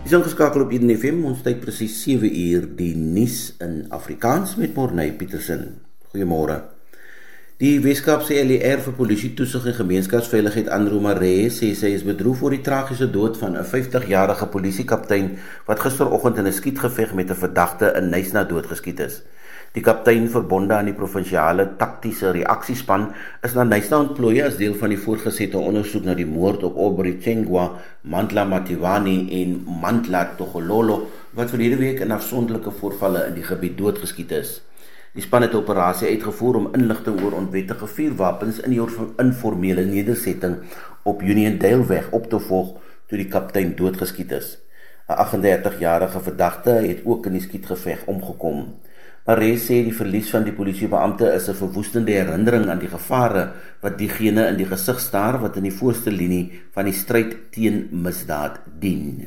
Dis ingeskakel op Eden FM, ons tyd presies 7 uur, die nuus in Afrikaans met Morney Petersen. Goeiemôre. Die Weskaapse LER vir polisie toesig en gemeenskapsveiligheid Andrew Maree sê sy is bedroef oor die tragiese dood van 'n 50-jarige polisiekaptein wat gisteroggend in 'n skietgeveg met 'n verdagte in Knysna doodgeskiet is. Die kaptein, verbonde aan die provinsiale taktiese reaksiespan, is na Knysna ontplooi as deel van die voortgesette ondersoek na die moord op Aubrey Chengwa, Mandla Mativani en Mandla Togololo, wat verlede week in afsonderlike voorvalle in die gebied doodgeskiet is. Die span het 'n operasie uitgevoer om inligting oor onwettige vuurwapens in die informele nedersetting op Uniondale-weg op te volg toe die kaptein doodgeskiet is. 'n 38-jarige verdagte het ook in die skietgeveg omgekom. Maree sê die verlies van die polisiebeampte is 'n verwoestende herinnering aan die gevare wat diegene in die gesig staar wat in die voorste linie van die stryd teen misdaad dien.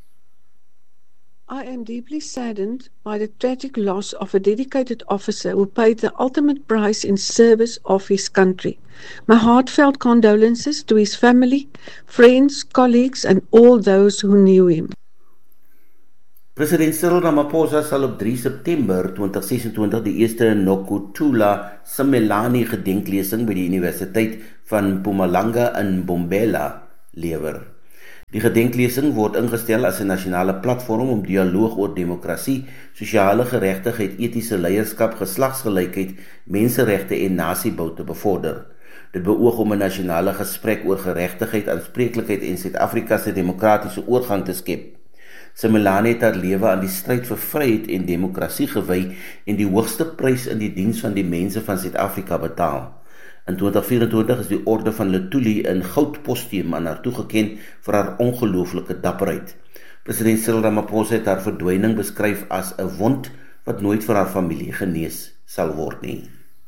I am deeply saddened by the tragic loss of a dedicated officer who paid the ultimate price in service of his country. My heartfelt condolences to his family, friends, colleagues and all those who knew him. President Cyril Ramaphosa sal op 3 September 2026 die eerste Nokuthula Simelane gedenklesing by die Universiteit van Mpumalanga in Bombela lewer. Die gedenklesing word ingestel as 'n nasionale platform om dialoog oor demokrasie, sosiale geregtigheid, etiese leierskap, geslagsgelykheid, menseregte en nasiebou te bevorder. Dit beoog om 'n nasionale gesprek oor geregtigheid, aanspreeklikheid en Suid-Afrika se demokratiese oorgang te skep. Simelane het haar lewe aan die stryd vir vryheid en demokrasie gewy en die hoogste prys in die diens van die mense van Suid-Afrika betaal. In 2024 is die orde van Luthuli in goud postuum aan haar toegeken vir haar ongelooflike dapperheid. President Cyril Ramaphosa het haar verdwyning beskryf as 'n wond wat nooit vir haar familie genees sal word nie.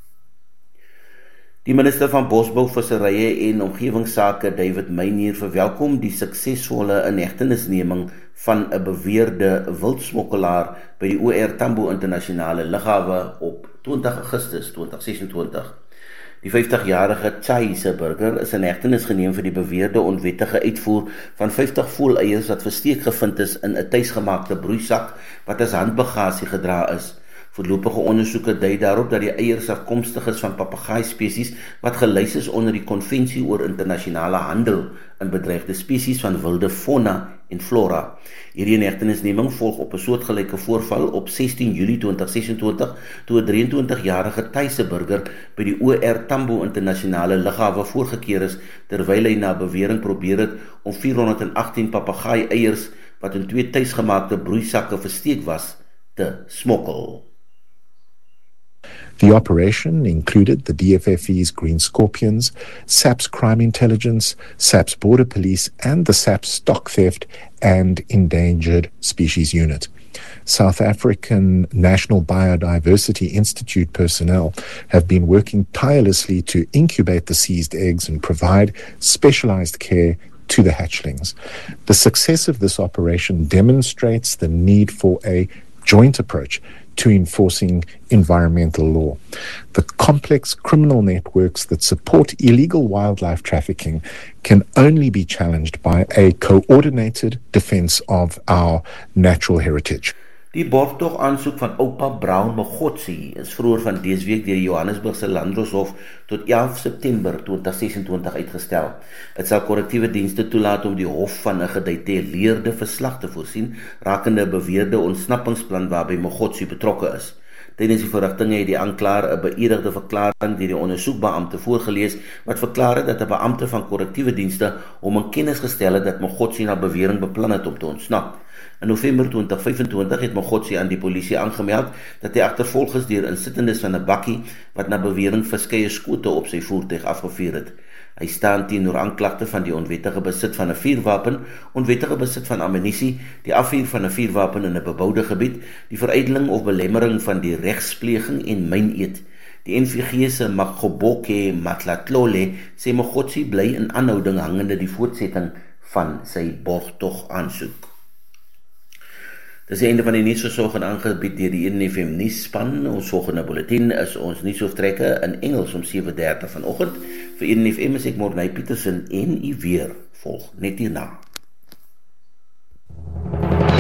Die minister van Bosbou, Visserye en Omgewingsake, David Meinier, verwelkom die suksesvolle inhegtenisneming van 'n beweerde wildsmokkelaar by die OR Tambo internasionale lughawe op 20 Augustus 2026. Die 50-jarige Tsaise burger is in hegtenis geneem vir die beweerde onwettige uitvoer van 50 voeleiers wat versteek gevind is in 'n tuisgemaakte broeisak wat as handbagasie gedra is. Voorlopige ondersoeke dui daarop dat die eiers afkomstig is van papegaai-spesies wat gelys is onder die konvensie oor internasionale handel in bedreigde spesies van wilde fauna en flora. Hierdie inhegtenisneming volg op 'n soortgelyke voorval op 16 Julie 2026 toe 'n 23-jarige Thaise burger by die OR Tambo internasionale lughawe voorgekeer is terwyl hy na bewering probeer het om 418 papegaai-eiers wat in 2 tuisgemaakte broeisakke versteek was te smokkel. The operation included the DFFE's Green Scorpions, SAP's Crime Intelligence, SAP's Border Police, and the SAP's Stock Theft and Endangered Species Unit. South African National Biodiversity Institute personnel have been working tirelessly to incubate the seized eggs and provide specialized care to the hatchlings. The success of this operation demonstrates the need for a joint approach to enforcing environmental law. The complex criminal networks that support illegal wildlife trafficking can only be challenged by a coordinated defense of our natural heritage. Die borgtog aansoek van Oupa Brown Mogotsi is vroeër van dese week deur Johannesburgse Landdroshof tot 11 September 2026 uitgestel. Dit sal korrektiewe dienste toelaat om die hof van 'n gedetailleerde verslag te voorsien rakende 'n beweerde ontsnappingsplan waarby Mogotsi betrokke is. Tydens die verrigtinge het die aanklaer 'n beëdigde verklaring deur die ondersoekbeampte voorgelees wat verklaar het dat 'n beampte van korrektiewe dienste hom in kennis gestel het dat Mogotsi na bewering beplan het om te ontsnap. In November 2025 het Mogotsi aan die polisie aangemeld dat hy agtervolg is deur insittendes van 'n bakkie wat na bewering verskeie skote op sy voertuig afgevuur het. Hy staan teenoor aanklagte van die onwettige besit van 'n vuurwapen, onwettige besit van ammunisie, die afvuur van 'n vuurwapen in 'n beboude gebied, die verydeling of belemmering van die regspleging en myneed. Die NVG se Magoboke Matlatlole sê Mogotsi bly in aanhouding hangende die voortsetting van sy borgtog aansoek. Dis die einde van die nuusversorging aangebied deur die Eden FM nuusspan. Ons volgende bulletin is ons nuusoortrekke in Engels om 7:30 vanoggend. Vir Eden FM is ek Morney Petersen en u weer volg net hierna.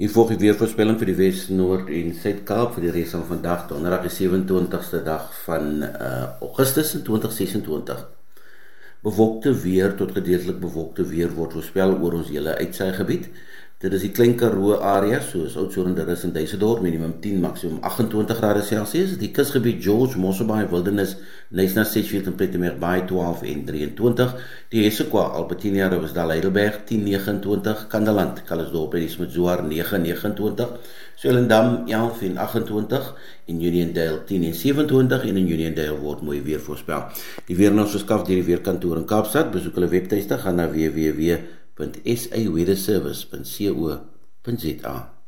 volg die weervoorspelling vir die Wes, Noord en Suid-Kaap vir die res van vandag, donderdag die 27ste dag van Augustus in 2026. Bewolkte weer tot gedeeltelik bewolkte weer word voorspel oor ons hele uitsaaigebied. Dit is die Klein Karoo area, soos Oudtshoorn, Durban en Duisendorp, minimum 10, maksimum 28 grade Celsius. Die kusgebied George, Mosselbaai, Wildernis, Knysna, Sedgefield en Pietermaritzburg 12 en 23. Die Hessequa, Albertina, Riversdal, Heidelberg 10, 29. Kandaland, Calisdorp en Smutswaar 9, 29. Swellendam 11 en 28. In Uniondale 10 en 27. En in Uniondale word mooi weer voorspel. Die weer nou verskaf deur die weerkantoor in Kaapstad. Besoek hulle webtuiste, gaan na www.saweatherservice.co.za.